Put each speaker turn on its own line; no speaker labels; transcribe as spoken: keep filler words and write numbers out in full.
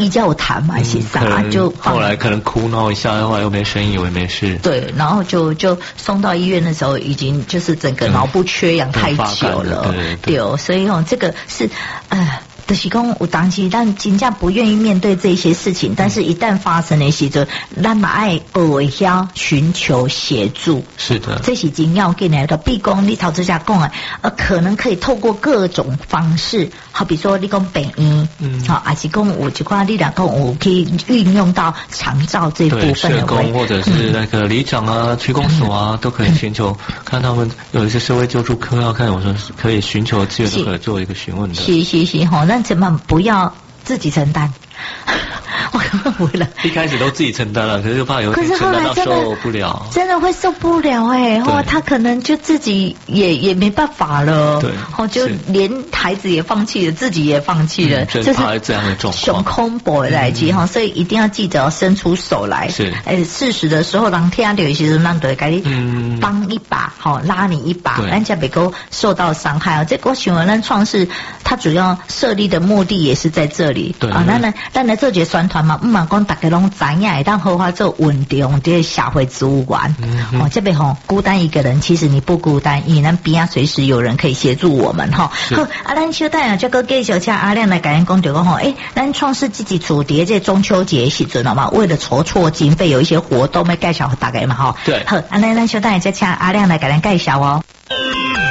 一叫我谈嘛，是啥、
嗯、
就
后来可能哭闹一下，后来又没声音，以为没事。
对，然后就就送到医院的时候，已经就是整个脑部缺氧太久了，
嗯、对, 对, 对,
对，所以哦，这个是呃。就是讲有当时但真正不愿意面对这些事情，但是一旦发生的时候，咱嘛爱学晓寻求协助。
是的，
这是真要紧的。比讲你头之下讲的，呃，可能可以透过各种方式，好比说你讲病院，嗯，好，还是讲有一块你俩讲有可以运用到长照这部分的
社工或者是那个里长啊、区公所啊，嗯、都可以寻求、嗯、看他们有一些社会救助科要看，我说可以寻求资源都可以做一个询问的。
是是是，好，那怎么不要自己承担？我不会了，
一开始都自己承担了，可是又怕有一天承担到受不了，
真的会受不了哎、欸，哦，他可能就自己也也没办法了，
对，
哦，就连孩子也放弃了，自己也放弃了，
嗯、
就是
这样的状况，
熊空博来机哈，所以一定要记得伸出手来，
是，
哎，适时的时候，当听到有些人让对给你帮一把，好、嗯、拉你一把，让家别够受到伤害啊。这个新闻咱创世，它主要设立的目的也是在这里，
对
啊，咱来咱来做这宣传嘛，唔嘛讲大家拢知影，会当好好做运动，这社会资源，嗯、哦，这边吼孤单一个人，其实你不孤单，因为咱边啊随时有人可以协助我们哈。好，啊，咱小等下这个继续请阿亮来跟咱讲就讲吼，诶，咱创世自己主碟这中秋节时阵了嘛，为了筹措经费，有一些活动要介绍给大家嘛哈。
对，
好，啊，咱咱小等下再请阿亮来给咱介绍哦。